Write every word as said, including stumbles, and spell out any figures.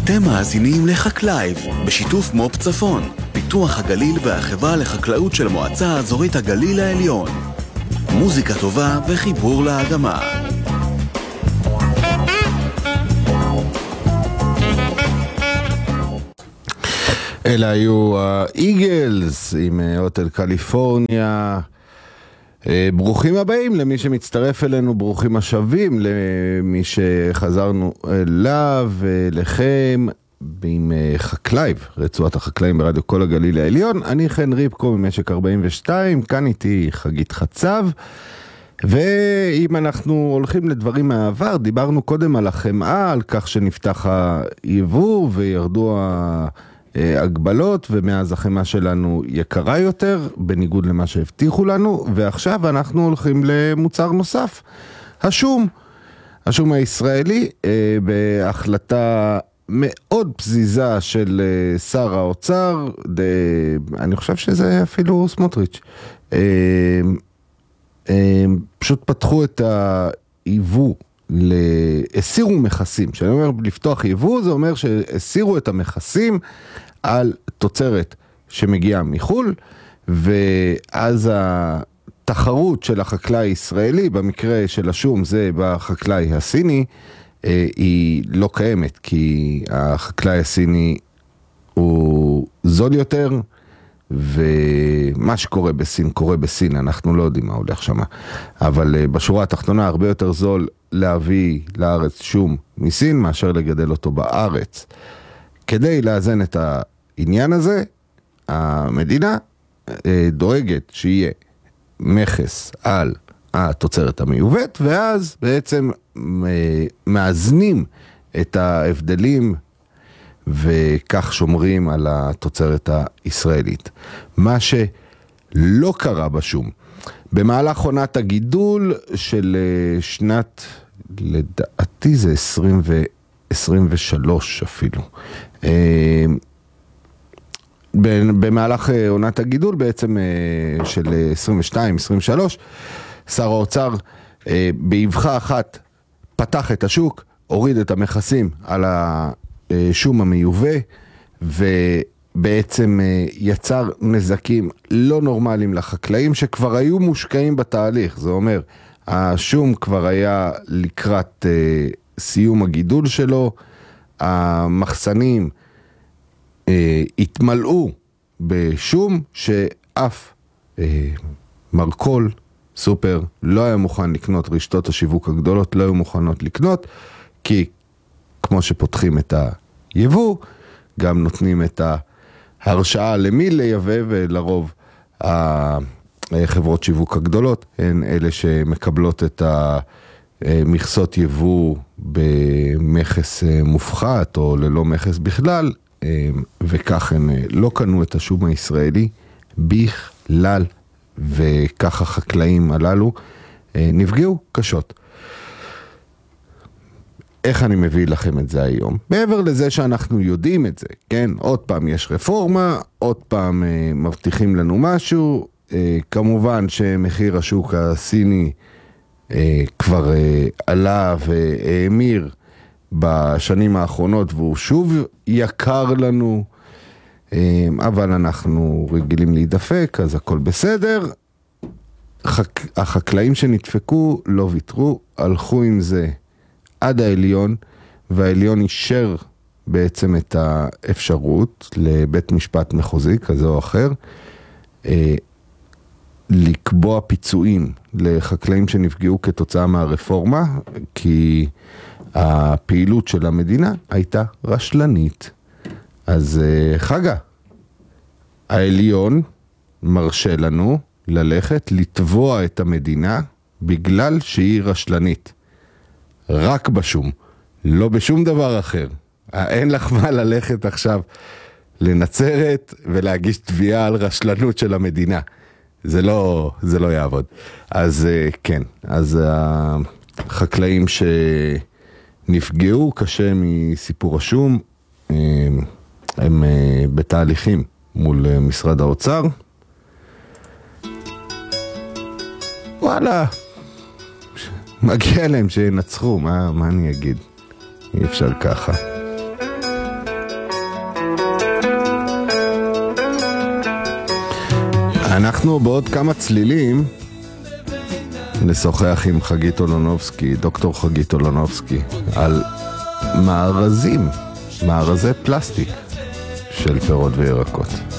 אתם מאזינים לחקלייב, בשיתוף מו"פ צפון, פיתוח הגליל והחברה לחקלאות של מועצה האזורית הגליל העליון. מוזיקה טובה וחיבור לאדמה. אלה היו האיגלס עם הוטל קליפורניה. ברוכים הבאים למי שמצטרף אלינו, ברוכים השבים למי שחזרנו אליו לכם עם חקלייב, רצועת החקלאים ברדיו כל הגליל העליון. אני חן ריבקו ממשק ארבעים ושתיים, כאן איתי חגית חצב. ואם אנחנו הולכים לדברים מהעבר, דיברנו קודם על החמאה, על כך שנפתח היבוא וירדו ההגבלות, ומאז החמאה שלנו יקרה יותר, בניגוד למה שהבטיחו לנו, ועכשיו אנחנו הולכים למוצר נוסף, השום. השום הישראלי, בהחלטה מאוד פזיזה של שר האוצר, אני חושב שזה אפילו סמוטריץ', פשוט פתחו את היבוא, הסירו מכסים. כשאני אומר לפתוח יבוא, זה אומר שהסירו את המכסים על תוצרת שמגיעה מחול, ואז התחרות של החקלאי הישראלי, במקרה של השום זה בחקלאי הסיני, היא לא קיימת, כי החקלאי הסיני הוא זול יותר, ומה שקורה בסין, קורה בסין, אנחנו לא יודעים מה הולך שם, אבל בשורה התחתונה הרבה יותר זול להביא לארץ שום מסין, מאשר לגדל אותו בארץ. כדי לאזן את העניין הזה, המדינה דואגת שיהיה מכס על התוצרת המיובאת, ואז בעצם מאזנים את ההבדלים, וכך שומרים על התוצרת הישראלית. מה שלא קרה בשום, במהלך עונת הגידול של שנת, לדעתי זה עשרים ושלוש אפילו, במהלך עונת הגידול בעצם של עשרים ושתיים עשרים ושלוש, שר האוצר באבחה אחת פתח את השוק, הוריד את המכסים על השום המיובא, ובעצם יצר נזקים לא נורמליים לחקלאים שכבר היו מושקעים בתהליך. זה אומר, השום כבר היה לקראת סיום הגידול שלו, המחסנים התמלאו בשום שאף מרקול, סופר, לא היה מוכן לקנות, רשתות השיווק הגדולות לא היו מוכנות לקנות, כי כמו שפותחים את היבוא, גם נותנים את ההרשאה למי לייבא, ולרוב החברות שיווק הגדולות הן אלה שמקבלות את המכסות יבוא במכס מופחת או ללא מכס בכלל, וכך הן לא קנו את השום הישראלי בכלל, וכך החקלאים הללו נפגעו קשות. איך אני מביא לכם את זה היום? מעבר לזה שאנחנו יודעים את זה, כן? עוד פעם יש רפורמה, עוד פעם אה, מבטיחים לנו משהו, אה, כמובן שמחיר השוק הסיני אה, כבר אה, עלה והאמיר בשנים האחרונות, והוא שוב יקר לנו, אה, אבל אנחנו רגילים להידפק, אז הכל בסדר. חק... החקלאים שנדפקו לא ויתרו, הלכו עם זה עד העליון, והעליון אישר בעצם את האפשרות לבית משפט מחוזי כזה או אחר, אה, לקבוע פיצויים לחקלאים שנפגעו כתוצאה מהרפורמה, כי הפעילות של המדינה הייתה רשלנית. אז אה, חגה, העליון מרשה לנו ללכת לתבוע את המדינה בגלל שהיא רשלנית. רק בשום, לא בשום דבר אחר. אין לך מה ללכת עכשיו לנצרת ולהגיש תביעה על רשלנות של המדינה. זה לא, זה לא יעבוד. אז כן, אז החקלאים שנפגעו קשה מסיפור השום, הם בתהליכים מול משרד האוצר. וואלה, מגיע להם שינצחו, מה, מה אני אגיד? אי אפשר ככה. אנחנו בעוד כמה צלילים נשוחח עם חגית אולונובסקי, דוקטור חגית אולונובסקי, על מארזים, מארזי פלסטיק של פירות וירקות.